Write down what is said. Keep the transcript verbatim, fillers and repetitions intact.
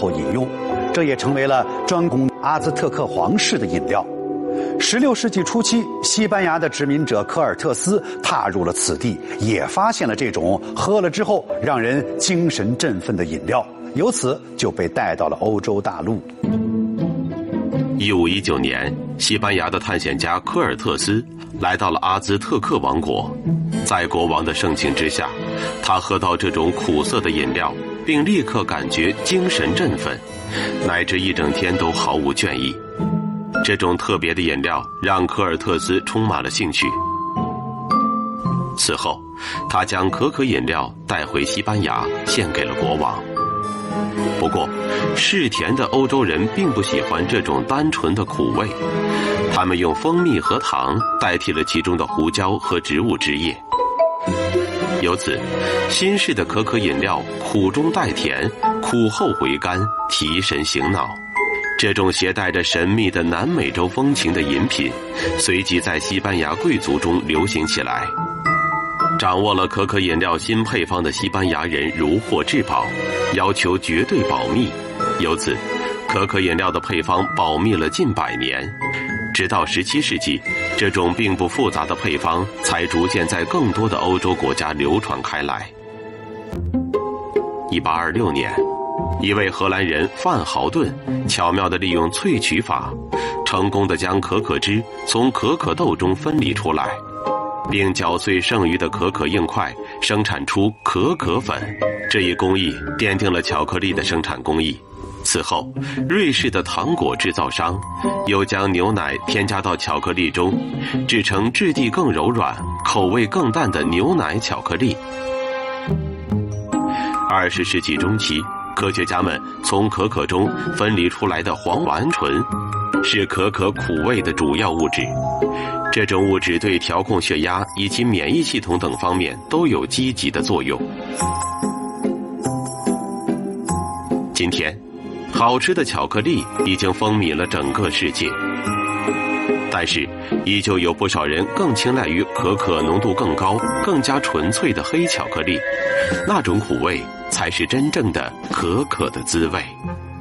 后饮用，这也成为了专供阿兹特克皇室的饮料。十六世纪初期，西班牙的殖民者科尔特斯踏入了此地，也发现了这种喝了之后让人精神振奋的饮料，由此就被带到了欧洲大陆。 一五一九年，西班牙的探险家科尔特斯来到了阿兹特克王国，在国王的盛情之下，他喝到这种苦涩的饮料，并立刻感觉精神振奋，乃至一整天都毫无倦意。这种特别的饮料让科尔特斯充满了兴趣。此后，他将可可饮料带回西班牙，献给了国王。不过，嗜甜的欧洲人并不喜欢这种单纯的苦味，他们用蜂蜜和糖代替了其中的胡椒和植物汁液。由此，新式的可可饮料苦中带甜，苦后回甘，提神醒脑。这种携带着神秘的南美洲风情的饮品，随即在西班牙贵族中流行起来。掌握了可可饮料新配方的西班牙人如获至宝，要求绝对保密。由此，可可饮料的配方保密了近百年，直到十七世纪，这种并不复杂的配方才逐渐在更多的欧洲国家流传开来。一八二六年，一位荷兰人范豪顿巧妙地利用萃取法，成功地将可可汁从可可豆中分离出来，并搅碎剩余的可可硬块，生产出可可粉。这一工艺奠定了巧克力的生产工艺。此后，瑞士的糖果制造商又将牛奶添加到巧克力中，制成质地更柔软、口味更淡的牛奶巧克力。二十世纪中期，科学家们从可可中分离出来的黄烷醇是可可苦味的主要物质。这种物质对调控血压以及免疫系统等方面都有积极的作用。今天，好吃的巧克力已经风靡了整个世界，但是依旧有不少人更青睐于可可浓度更高、更加纯粹的黑巧克力，那种苦味才是真正的可可的滋味。